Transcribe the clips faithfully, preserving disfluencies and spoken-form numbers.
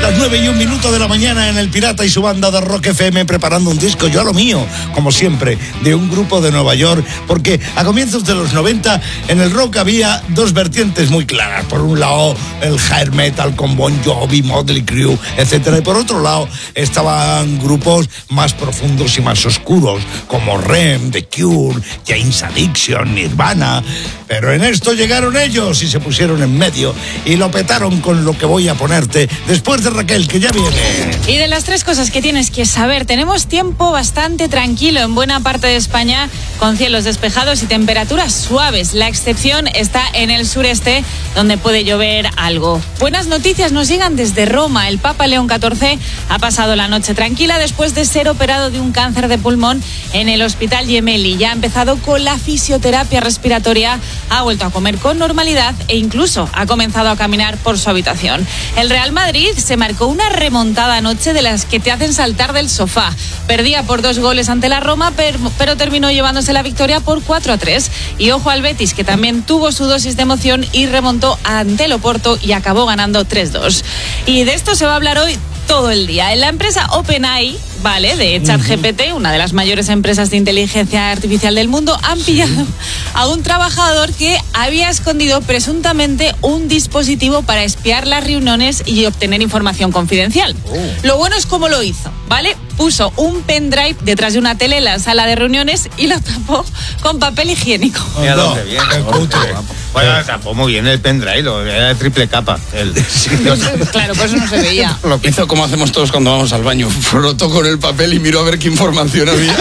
Las nueve y un minuto de la mañana en El Pirata y su banda de Rock F M preparando un disco, yo a lo mío, como siempre, de un grupo de Nueva York, porque a comienzos de los noventa en el rock había dos vertientes muy claras. Por un lado, el hair metal con Bon Jovi, Motley Crue, etcétera, y por otro lado estaban grupos más profundos y más oscuros, como R E M, The Cure, Jane's Addiction, Nirvana. Pero en esto llegaron ellos y se pusieron en medio y lo petaron con lo que voy a ponerte después de Raquel, que ya viene. Y de las tres cosas que tienes que saber, tenemos tiempo bastante tranquilo en buena parte de España, con cielos despejados y temperaturas suaves. La excepción está en el sureste, donde puede llover algo. Buenas noticias nos llegan desde Roma. El Papa León catorce ha pasado la noche tranquila después de ser operado de un cáncer de pulmón en el Hospital Gemelli. Ya ha empezado con la fisioterapia respiratoria, ha vuelto a comer con normalidad e incluso ha comenzado a caminar por su habitación. El Real Madrid se marcó una remontada anoche de las que te hacen saltar del sofá. Perdía por dos goles ante la Roma, pero, pero terminó llevándose la victoria por cuatro a tres. Y ojo al Betis, que también tuvo su dosis de emoción y remontó ante el Oporto y acabó ganando tres dos. Y de esto se va a hablar hoy todo el día. En la empresa OpenAI, vale, de ChatGPT, una de las mayores empresas de inteligencia artificial del mundo, han pillado a un trabajador que había escondido presuntamente un dispositivo para espiar las reuniones y obtener información confidencial. Oh. Lo bueno es cómo lo hizo, ¿vale? Puso un pendrive detrás de una tele en la sala de reuniones y lo tapó con papel higiénico. Mira dónde viene. Bueno, tapó muy bien el pendrive, era de triple capa. El... Claro, por eso no se veía. Lo hizo como hacemos todos cuando vamos al baño. Frotó con el papel y miró a ver qué información había.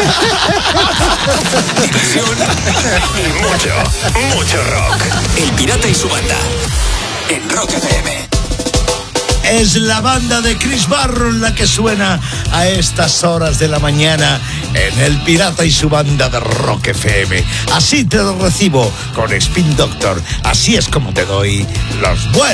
Y mucho, mucho rock. El Pirata y su banda. En Rock F M. Es la banda de Chris Barron la que suena a estas horas de la mañana en El Pirata y su banda de Rock F M. Así te lo recibo con Spin Doctor. Así es como te doy los buenos